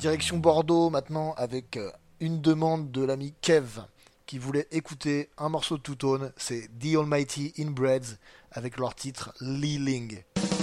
Direction Bordeaux maintenant avec une demande de l'ami Kev qui voulait écouter un morceau de Two Tone, c'est The Almighty Inbreds avec leur titre Lee Ling.